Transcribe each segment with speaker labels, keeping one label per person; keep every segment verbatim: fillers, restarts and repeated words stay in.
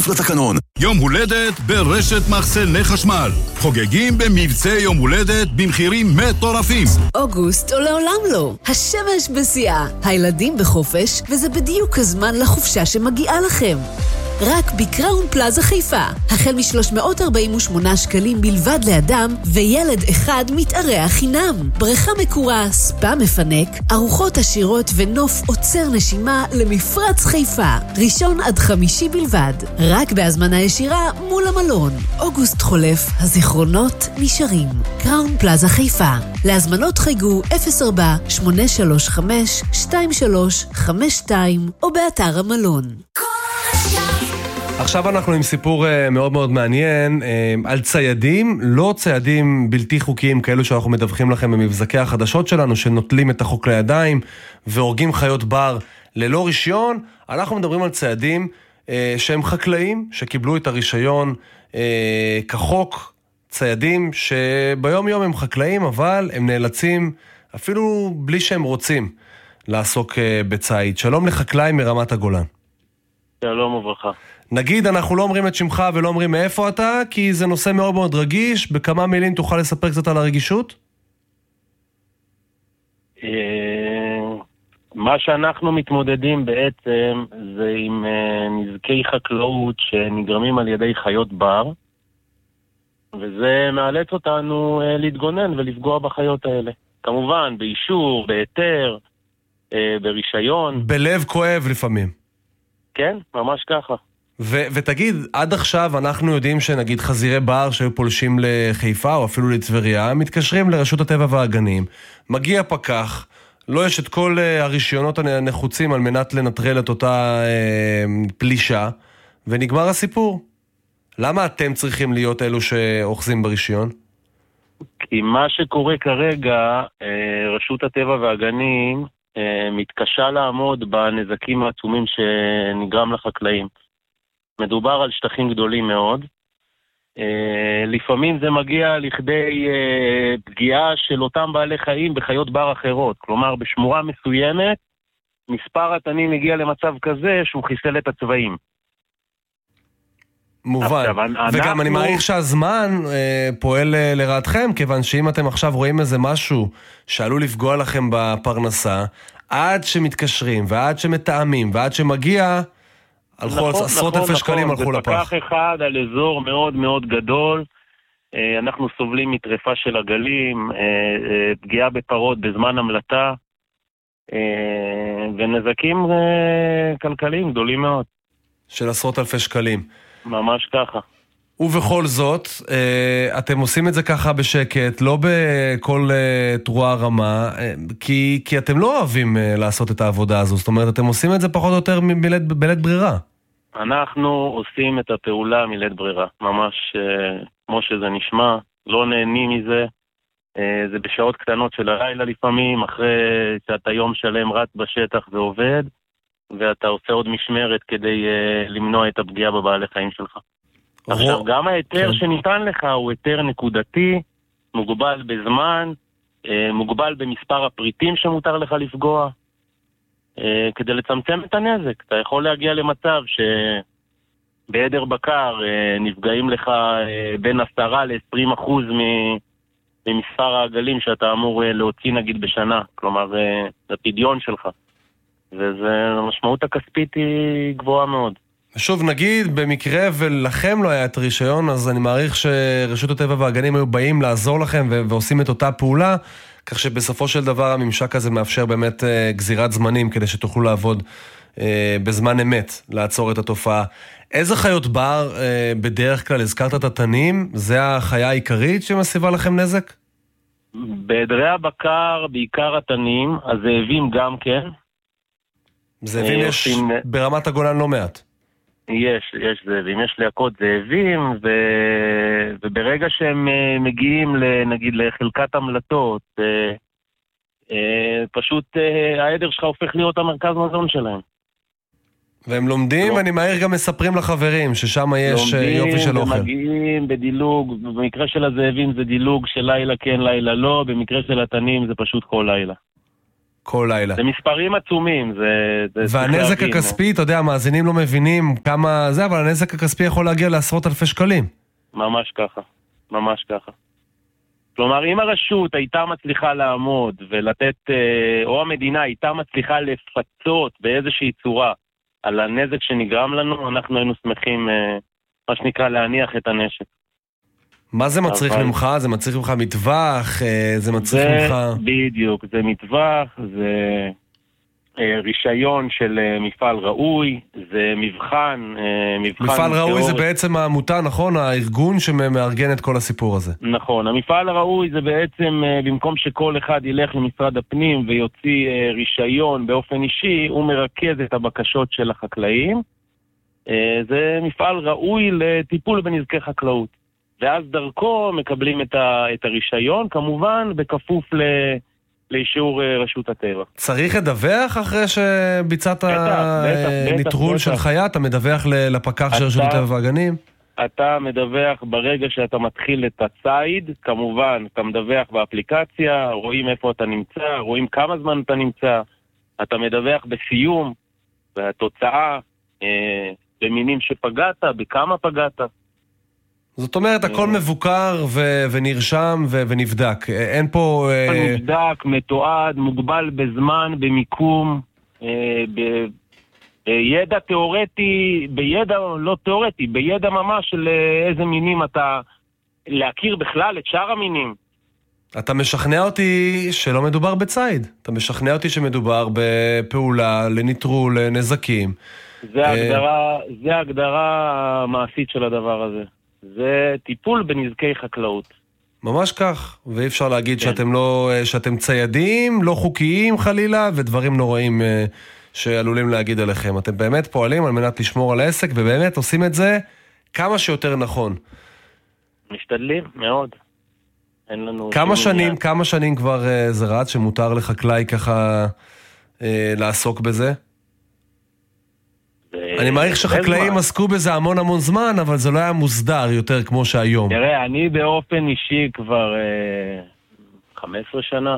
Speaker 1: לתקנון. יום הולדת ברשת מחסני חשמל. חוגגים במבצע יום הולדת במחירים מטורפים.
Speaker 2: אוגוסט או לעולם לא. השמש בשיאה. הילדים בחופש, וזה בדיוק הזמן לחופשה שמגיעה לכם. רק בקראון פלאזה חיפה. החל מ-שלוש מאות ארבעים ושמונה שקלים בלבד לאדם, וילד אחד מתארח חינם. בריכה מקורה, ספה מפנק, ארוחות עשירות ונוף עוצר נשימה למפרץ חיפה. ראשון עד חמישי בלבד. רק בהזמנה ישירה מול המלון. אוגוסט חולף, הזיכרונות נשארים. קראון פלאזה חיפה. להזמנות חייגו אפס ארבע שמונה שלוש חמש שתיים שלוש חמש שתיים או באתר המלון.
Speaker 3: עכשיו אנחנו עם סיפור מאוד מאוד מעניין על ציידים, לא ציידים בלתי חוקיים כאלו שאנחנו מדווחים לכם במבזקי החדשות שלנו, שנוטלים את החוק לידיים והורגים חיות בר ללא רישיון. אנחנו מדברים על ציידים שהם חקלאים, שקיבלו את הרישיון כחוק, ציידים שביום יום הם חקלאים, אבל הם נאלצים, אפילו בלי שהם רוצים, לעסוק בצייד. שלום לחקלאי מרמת הגולן.
Speaker 4: שלום וברכה.
Speaker 3: נגיד, אנחנו לא אומרים את שמך ולא אומרים מאיפה אתה, כי זה נושא מאוד מאוד רגיש. בכמה מילים תוכל לספר קצת על הרגישות?
Speaker 4: מה שאנחנו מתמודדים בעצם זה עם נזקי חקלאות שנגרמים על ידי חיות בר, וזה מאלץ אותנו להתגונן ולפגוע בחיות האלה. כמובן, באישור, בהיתר, ברישיון.
Speaker 3: בלב כואב לפעמים.
Speaker 4: כן, ממש ככה.
Speaker 3: ו- ותגיד, עד עכשיו אנחנו יודעים שנגיד חזירי בר שהיו פולשים לחיפה או אפילו לטבריה, מתקשרים לרשות הטבע והגנים, מגיע פקח, לא יש את כל uh, הרישיונות הנחוצים על מנת לנטרל את אותה uh, פלישה, ונגמר הסיפור. למה אתם צריכים להיות אלו שאוחזים ברישיון?
Speaker 4: כי מה שקורה כרגע, uh, רשות הטבע והגנים uh, מתקשה לעמוד בנזקים העצומים שנגרם לחקלאים. מדובר על שטחים גדולים מאוד. Uh, לפעמים זה מגיע לכדי uh, פגיעה של אותם בעלי חיים בחיות בר אחרות. כלומר, בשמורה מסוימת, מספר התנים הגיע למצב כזה שהוא חיסל את הצבעים.
Speaker 3: מובן. עכשיו, וגם אנחנו... אני מעריך שהזמן uh, פועל uh, לרעתכם, כיוון שאם אתם עכשיו רואים איזה משהו שעלול לפגוע לכם בפרנסה, עד שמתקשרים ועד שמתאמים ועד שמגיע... הלכו
Speaker 4: נכון,
Speaker 3: עשרות
Speaker 4: נכון,
Speaker 3: אלפי שקלים
Speaker 4: נכון.
Speaker 3: הלכו לפח.
Speaker 4: זה פקח אחד על אזור מאוד מאוד גדול. אנחנו סובלים מטרפה של עגלים, פגיעה בפרות בזמן המלטה, ונזקים כלכליים גדולים מאוד.
Speaker 3: של עשרות אלפי שקלים.
Speaker 4: ממש ככה.
Speaker 3: ובכל זאת, אתם עושים את זה ככה בשקט, לא בכל תרועה רמה, כי, כי אתם לא אוהבים לעשות את העבודה הזו. זאת אומרת, אתם עושים את זה פחות או יותר בלית, בלית ברירה.
Speaker 4: אנחנו עושים את הפעולה מלית ברירה. ממש כמו שזה נשמע, לא נהנים מזה. זה בשעות קטנות של הלילה לפעמים, אחרי שאתה יום שלם רץ בשטח ועובד, ואתה עושה עוד משמרת כדי למנוע את הפגיעה בבעלי חיים שלך. עכשיו, גם ההיתר שניתן לך הוא היתר נקודתי, מוגבל בזמן, מוגבל במספר הפריטים שמותר לך לפגוע, כדי לצמצם את הנזק. אתה יכול להגיע למצב שבעדר בקר נפגעים לך בין עשרה ל-עשרים אחוז ממספר העגלים שאתה אמור להוציא נגיד בשנה, כלומר, הפדיון שלך. והמשמעות הכספית היא גבוהה מאוד.
Speaker 3: שוב, נגיד, במקרה ולכם לא היה את רישיון, אז אני מעריך שרשות הטבע והגנים היו באים לעזור לכם ועושים את אותה פעולה, כך שבסופו של דבר הממשק הזה מאפשר באמת גזירת זמנים, כדי שתוכלו לעבוד בזמן אמת, לעצור את התופעה. איזה חיות בר בדרך כלל, הזכרת את התנים, זה החיה העיקרית שמסיבה לכם נזק?
Speaker 4: בעדרי הבקר, בעיקר התנים, הזאבים גם כן.
Speaker 3: זאבים יש ברמת הגולן לא מעט.
Speaker 4: יש, יש זאבים, יש להקות זאבים, ו... וברגע שהם מגיעים, נגיד, לחלקת המלטות, פשוט העדר שלך הופך להיות המרכז מזון שלהם.
Speaker 3: והם לומדים, ואני מהר גם מספרים לחברים, ששם יש יופי של אוכל.
Speaker 4: לומדים ומגיעים בדילוג, במקרה של הזאבים זה דילוג של לילה כן, לילה לא, במקרה של התנים זה פשוט כל לילה.
Speaker 3: כל לילה.
Speaker 4: זה מספרים עצומים, זה... זה
Speaker 3: והנזק הכספי, אתה יודע, המאזינים לא מבינים כמה זה, אבל הנזק הכספי יכול להגיע לעשרות אלפי שקלים.
Speaker 4: ממש ככה, ממש ככה. כלומר, אם הרשות הייתה מצליחה לעמוד ולתת, או המדינה הייתה מצליחה לפצות באיזושהי צורה על הנזק שנגרם לנו, אנחנו היינו שמחים, מה שנקרא, להניח את הנשק.
Speaker 3: מה זה מצריך אבל... ממך? זה מצריך ממך מטווח? זה מצריך
Speaker 4: זה,
Speaker 3: ממך...
Speaker 4: בדיוק, זה מטווח, זה רישיון של מפעל ראוי, זה מבחן, מבחן
Speaker 3: מפעל ראוי תיאורית. זה בעצם העמותה, נכון? הארגון שמארגן את כל הסיפור הזה.
Speaker 4: נכון, המפעל הראוי זה בעצם, במקום שכל אחד ילך למשרד הפנים ויוציא רישיון באופן אישי, הוא מרכז את הבקשות של החקלאים. זה מפעל ראוי לטיפול בנזקי חקלאות. ואז דרכו מקבלים את, ה, את הרישיון, כמובן בכפוף ל, לאישור רשות הטבע.
Speaker 3: צריך לדווח אחרי שביצעת ניטרול של חיה? אתה מדווח לפקח של רשות הטבע והגנים?
Speaker 4: אתה מדווח ברגע שאתה מתחיל את הציד, כמובן אתה מדווח באפליקציה, רואים איפה אתה נמצא, רואים כמה זמן אתה נמצא, אתה מדווח בסיום, והתוצאה, אה, במינים שפגעת, בכמה פגעת.
Speaker 3: זאת אומרת, הכל מבוקר ו- ונרשם ו- ונבדק. אין פה...
Speaker 4: נבדק, מתועד, מוגבל בזמן, במיקום, ב- בידע תיאורטי, בידע לא תיאורטי, בידע ממש של איזה מינים אתה... להכיר בכלל את שאר המינים.
Speaker 3: אתה משכנע אותי שלא מדובר בצייד. אתה משכנע אותי שמדובר בפעולה לניטרול נזקים.
Speaker 4: זה ההגדרה, זה ההגדרה המעשית של הדבר הזה. זה טיפול בנזקי חקלאות.
Speaker 3: ממש כך, ואי אפשר להגיד כן. שאתם לא, שאתם ציידים, לא חוקיים חלילה, ודברים נוראים שעלולים להגיד עליכם. אתם באמת פועלים על מנת לשמור על העסק, ובאמת עושים את זה כמה שיותר נכון.
Speaker 4: משתדלים, מאוד. אין לנו...
Speaker 3: כמה שנים, מיד. כמה שנים כבר זה רץ שמותר לחקלאי ככה אה, לעסוק בזה? אני מעריך שחקלאים עסקו בזה המון המון זמן, אבל זה לא היה מוסדר יותר כמו שהיום.
Speaker 4: תראה, אני באופן אישי כבר אה, חמש עשרה שנה.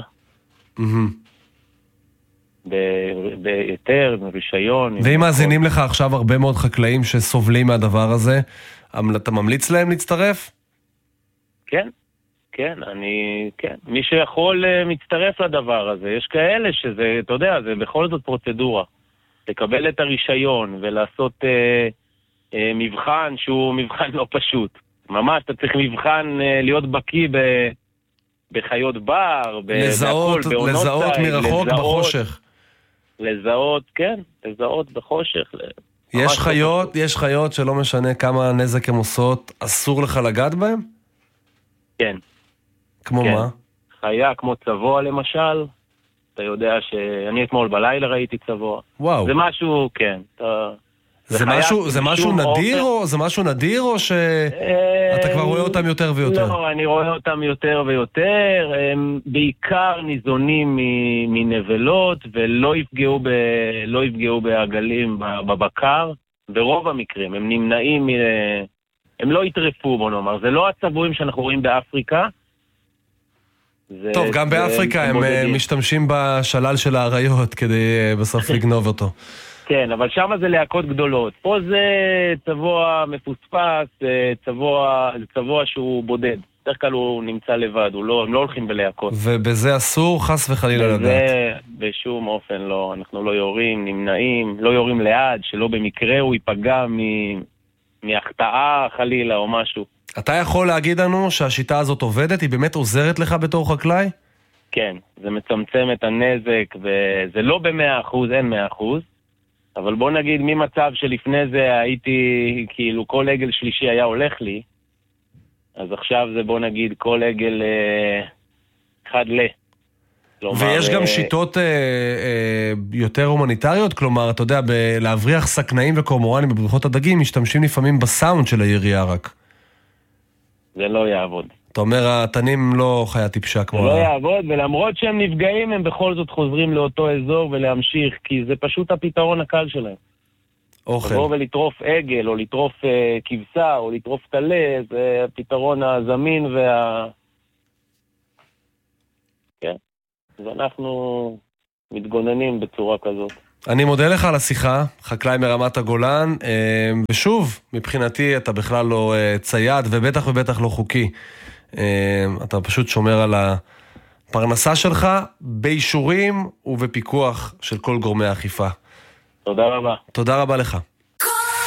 Speaker 4: ביתר, ברישיון.
Speaker 3: ואם מאזינים לך עכשיו הרבה מאוד חקלאים שסובלים מהדבר הזה, אתה ממליץ להם להצטרף?
Speaker 4: כן, כן, אני, כן. מי שיכול מצטרף לדבר הזה. יש כאלה שזה, אתה יודע, זה בכל זאת פרוצדורה. לקבל את הרישיון ולעשות אה, אה, מבחן שהוא מבחן לא פשוט. ממש, אתה צריך מבחן אה, להיות בקיא ב, בחיות בר,
Speaker 3: לזהות, בהכל, לזהות צי, מרחוק לזהות, בחושך.
Speaker 4: לזהות, כן, לזהות בחושך.
Speaker 3: יש חיות, בחושך. יש חיות שלא משנה כמה נזק הן עושות, אסור לך לגעת בהן?
Speaker 4: כן.
Speaker 3: כמו
Speaker 4: כן.
Speaker 3: מה?
Speaker 4: חיה כמו צבוע למשל. אתה יודע שאני אתמול בלילה ראיתי צבוע.
Speaker 3: וואו.
Speaker 4: זה משהו, כן. אתה...
Speaker 3: זה, זה משהו, זה משהו נדיר או זה משהו נדיר או שאתה כבר רואה אותם יותר ויותר?
Speaker 4: לא, אני רואה אותם יותר ויותר. הם בעיקר ניזונים מנבלות ולא יפגעו ב לא יפגעו בעגלים בבקר. ברוב המקרים הם נמנעים, הם לא יטרפו, בוא נאמר. זה לא הצבועים שאנחנו רואים באפריקה.
Speaker 3: טוב, גם באפריקה הם משתמשים בשלל של האריות כדי בסוף לגנוב אותו.
Speaker 4: כן, אבל שם זה להקות גדולות. פה זה צבוע מפוספס, צבוע, צבוע שהוא בודד. בדרך כלל הוא נמצא לבד, הוא לא, הם לא הולכים בלהקות.
Speaker 3: ובזה אסור חס וחלילה לדעת.
Speaker 4: בזה בשום אופן לא, אנחנו לא יורים, נמנעים, לא יורים ליד, שלא במקרה הוא ייפגע מ... מהחטאה חלילה או משהו.
Speaker 3: אתה יכול להגיד לנו שהשיטה הזאת עובדת? היא באמת עוזרת לך בתור חקלאי?
Speaker 4: כן, זה מצמצם את הנזק, וזה לא במאה אחוז, אין מאה אחוז, אבל בוא נגיד ממצב שלפני זה הייתי, כאילו כל עגל שלישי היה הולך לי, אז עכשיו זה בוא נגיד כל עגל אה, אחד ל.
Speaker 3: ויש גם שיטות אה, אה, יותר הומניטריות, כלומר, אתה יודע, להבריח סכנאים וקורמורנים בבריכות הדגים, משתמשים לפעמים בסאונד של הירייה רק.
Speaker 4: זה לא יעבוד.
Speaker 3: אתה אומר, התנים לא חיה טיפשה כמו...
Speaker 4: זה לא יעבוד, ולמרות שהם נפגעים, הם בכל זאת חוזרים לאותו אזור ולהמשיך, כי זה פשוט הפתרון הקל שלהם.
Speaker 3: אוכל.
Speaker 4: לבוא ולטרוף עגל, או לטרוף uh, כבשה, או לטרוף תלה, זה הפתרון הזמין וה... כן. אז אנחנו מתגוננים בצורה כזאת.
Speaker 3: אני מודה לך על השיחה, חקלאי מרמת הגולן, ושוב, מבחינתי אתה בכלל לא צייד, ובטח ובטח לא חוקי. אתה פשוט שומר על הפרנסה שלך, באישורים ובפיקוח של כל גורמי האכיפה.
Speaker 4: תודה רבה.
Speaker 3: תודה רבה לך.